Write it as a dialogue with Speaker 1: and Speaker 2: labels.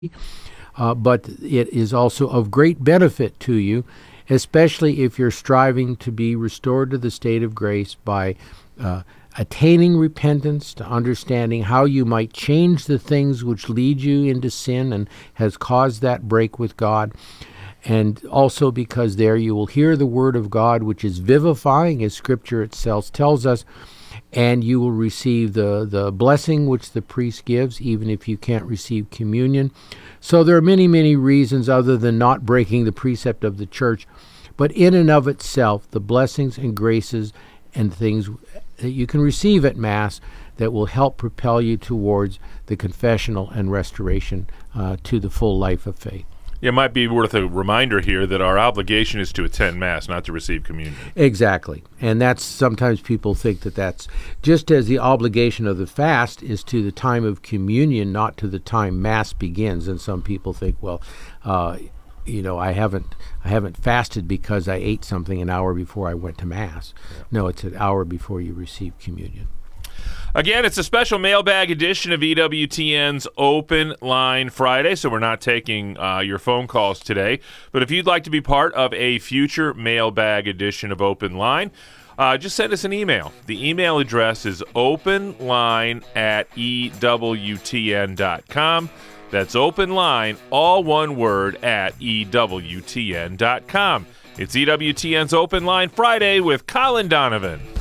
Speaker 1: but it is also of great benefit to you, especially if you're striving to be restored to the state of grace by attaining repentance, to understanding how you might change the things which lead you into sin and has caused that break with God. And also because there you will hear the Word of God, which is vivifying, as Scripture itself tells us, and you will receive the blessing which the priest gives, even if you can't receive communion. So there are many, many reasons other than not breaking the precept of the church. But in and of itself, the blessings and graces and things that you can receive at Mass that will help propel you towards the confessional and restoration to the full life of faith.
Speaker 2: It might be worth a reminder here that our obligation is to attend Mass, not to receive communion.
Speaker 1: Exactly. And that's sometimes people think that that's just as the obligation of the fast is to the time of communion, not to the time Mass begins. And some people think, well, I haven't fasted because I ate something an hour before I went to Mass. Yeah. No, it's an hour before you receive communion.
Speaker 2: Again, it's a special mailbag edition of EWTN's Open Line Friday, so we're not taking your phone calls today. But if you'd like to be part of a future mailbag edition of Open Line, just send us an email. The email address is openline@EWTN.com. That's openline, all one word, @EWTN.com. It's EWTN's Open Line Friday with Colin Donovan.